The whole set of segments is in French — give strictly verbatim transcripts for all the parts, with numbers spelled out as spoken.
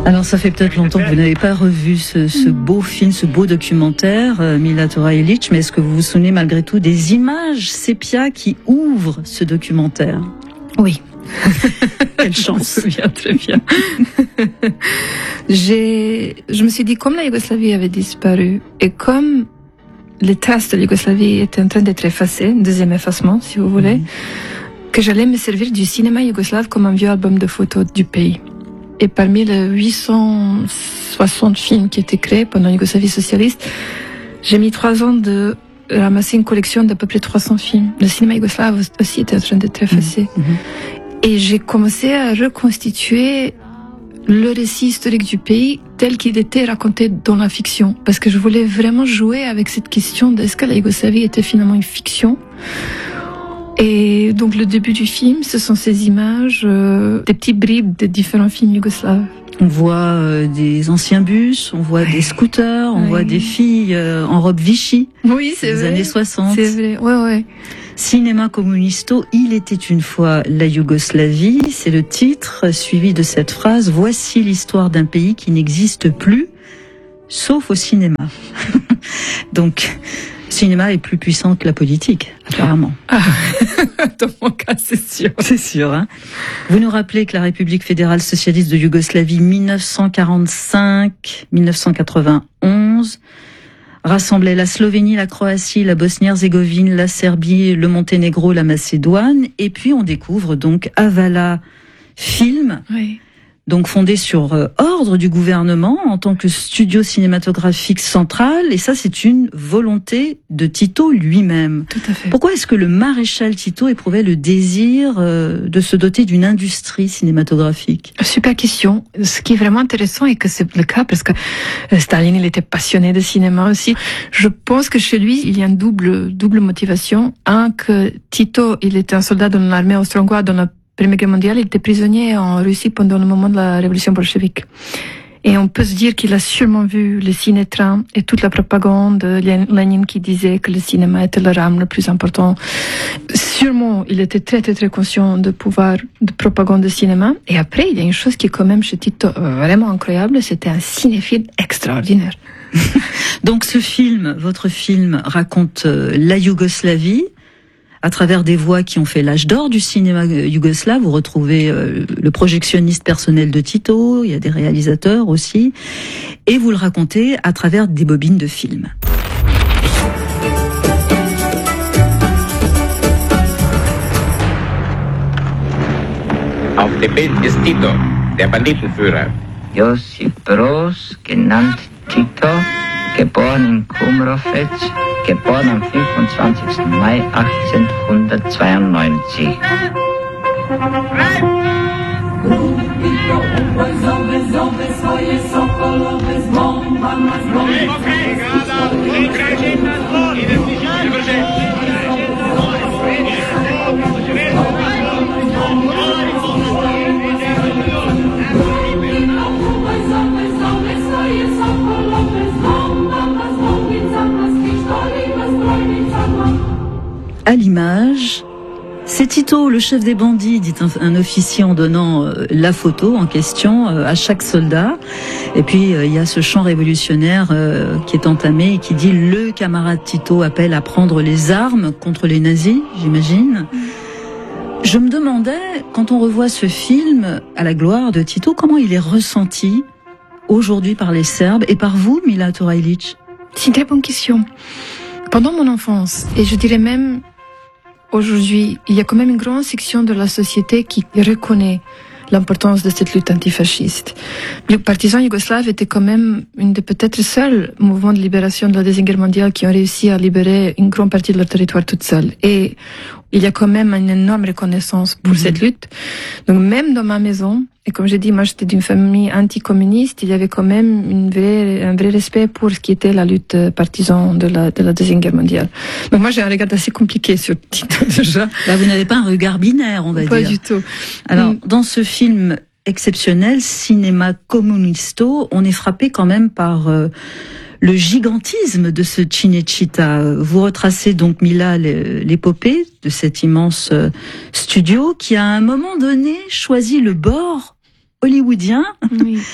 Alors ça fait peut-être longtemps que vous n'avez pas revu ce, ce beau film, ce beau documentaire, euh, Mila Tora-Illich, mais est-ce que vous vous souvenez malgré tout des images sépia qui ouvrent ce documentaire? Oui. Quelle chance. Je me souviens très bien. J'ai, je me suis dit, comme la Yougoslavie avait disparu, et comme les traces de la Yougoslavie étaient en train d'être effacées, deuxième effacement, si vous voulez, mmh. que j'allais me servir du cinéma yougoslave comme un vieux album de photos du pays. Et parmi les huit cent soixante films qui étaient créés pendant la Yougoslavie socialiste, j'ai mis trois ans de ramasser une collection d'à peu près trois cents films. Le cinéma yougoslave aussi était en train d'être effacé. Mmh. Et j'ai commencé à reconstituer le récit historique du pays tel qu'il était raconté dans la fiction. Parce que je voulais vraiment jouer avec cette question de est-ce que la Yougoslavie était finalement une fiction ? Et donc le début du film, ce sont ces images, euh, des petits bribes de différents films yougoslaves. On voit euh, des anciens bus, on voit ouais. des scooters, on ouais. voit des filles euh, en robe Vichy. Oui, c'est des vrai. années soixante. C'est vrai, ouais, ouais. Cinéma Comunisto, il était une fois la Yougoslavie, c'est le titre, suivi de cette phrase, voici l'histoire d'un pays qui n'existe plus, sauf au cinéma. Donc, le cinéma est plus puissant que la politique, apparemment. Ah. Dans mon cas, c'est sûr. C'est sûr, hein. Vous nous rappelez que la République fédérale socialiste de Yougoslavie, dix-neuf cent quarante-cinq à dix-neuf cent quatre-vingt-onze, rassemblait la Slovénie, la Croatie, la Bosnie-Herzégovine, la Serbie, le Monténégro, la Macédoine. Et puis on découvre donc Avala Film, oui. donc fondé sur euh, ordre du gouvernement en tant que studio cinématographique central. Et ça, c'est une volonté de Tito lui-même. Tout à fait. Pourquoi est-ce que le maréchal Tito éprouvait le désir euh, de se doter d'une industrie cinématographique? Super question. Ce qui est vraiment intéressant et que c'est le cas parce que Staline, il était passionné de cinéma aussi. Je pense que chez lui, il y a une double double motivation. Un, que Tito, il était un soldat dans l'armée austro-hongroise dans la Première Guerre mondiale, il était prisonnier en Russie pendant le moment de la révolution bolchevique. Et on peut se dire qu'il a sûrement vu le ciné-train et toute la propagande de Lénine qui disait que le cinéma était leur arme le plus important. Sûrement, il était très très très conscient de pouvoir de propagande de cinéma. Et après, il y a une chose qui est quand même chez Tito vraiment incroyable, c'était un cinéphile extraordinaire. Donc ce film, votre film, raconte la Yougoslavie, à travers des voix qui ont fait l'âge d'or du cinéma yougoslave. Vous retrouvez euh, le projectionniste personnel de Tito, il y a des réalisateurs aussi, et vous le racontez à travers des bobines de films. Auf dem Bild ist Tito, der Banditenführer. Josip Broz, genannt Tito, geboren in Kumrovec, geboren am fünfundzwanzigsten Mai achtzehnhundertzweiundneunzig. À l'image, c'est Tito, le chef des bandits, dit un, un officier en donnant euh, la photo en question euh, à chaque soldat. Et puis, euh, il y a ce chant révolutionnaire euh, qui est entamé et qui dit « Le camarade Tito appelle à prendre les armes contre les nazis », j'imagine. Je me demandais, quand on revoit ce film à la gloire de Tito, comment il est ressenti aujourd'hui par les Serbes et par vous, Mila Tora-Illich? C'est une très bonne question. Pendant mon enfance, et je dirais même aujourd'hui, il y a quand même une grande section de la société qui reconnaît l'importance de cette lutte antifasciste. Les partisans yougoslaves étaient quand même une des peut-être seuls mouvements de libération de la Deuxième Guerre mondiale qui ont réussi à libérer une grande partie de leur territoire toute seule. Et il y a quand même une énorme reconnaissance pour mmh. cette lutte. Donc même dans ma maison, et comme j'ai dit, moi j'étais d'une famille anticommuniste, il y avait quand même une vraie, un vrai respect pour ce qui était la lutte partisane de la, de la Deuxième Guerre mondiale. Donc moi j'ai un regard assez compliqué sur Tito déjà. Là vous n'avez pas un regard binaire, on va pas dire. Pas du tout. Alors mmh. dans ce film exceptionnel, Cinéma Comunisto, on est frappé quand même par euh, le gigantisme de ce Cinecittà. Vous retracez donc, Mila, l'épopée de cet immense studio qui, à un moment donné, choisit le bord hollywoodien. Oui.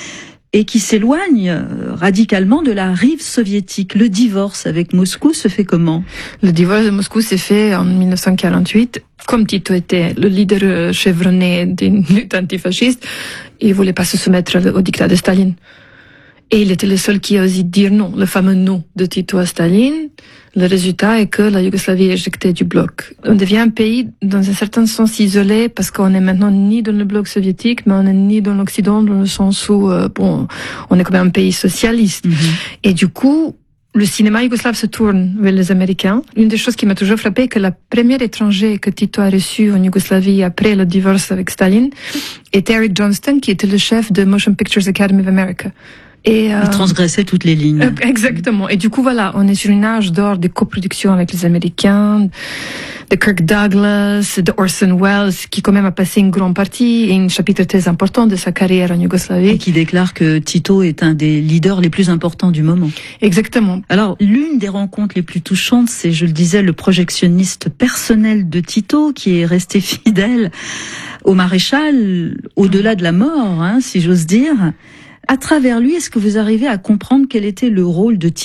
et qui s'éloigne euh, radicalement de la rive soviétique. Le divorce avec Moscou se fait comment? Le divorce de Moscou s'est fait en mille neuf cent quarante-huit. Comme Tito était le leader chevronné d'une lutte antifasciste, il voulait pas se soumettre au dictat de Staline. Et il était le seul qui a osé dire non, le fameux non de Tito à Staline. Le résultat est que la Yougoslavie est éjectée du bloc. On devient un pays, dans un certain sens, isolé, parce qu'on est maintenant ni dans le bloc soviétique, mais on est ni dans l'Occident, dans le sens où, euh, bon, on est quand même un pays socialiste. Mm-hmm. Et du coup, le cinéma yougoslave se tourne vers les Américains. Une des choses qui m'a toujours frappé, que la première étranger que Tito a reçue en Yougoslavie après le divorce avec Staline était Eric Johnston, qui était le chef de Motion Pictures Academy of America. Et, euh, il transgressait toutes les lignes. Euh, exactement. Et du coup, voilà, on est sur une âge d'or des coproductions avec les Américains, de Kirk Douglas, de Orson Welles, qui quand même a passé une grande partie et un chapitre très important de sa carrière en Yougoslavie. Et qui déclare que Tito est un des leaders les plus importants du moment. Exactement. Alors, l'une des rencontres les plus touchantes, c'est, je le disais, le projectionniste personnel de Tito, qui est resté fidèle au maréchal, au-delà de la mort, hein, si j'ose dire. À travers lui, est-ce que vous arrivez à comprendre quel était le rôle de Tito ?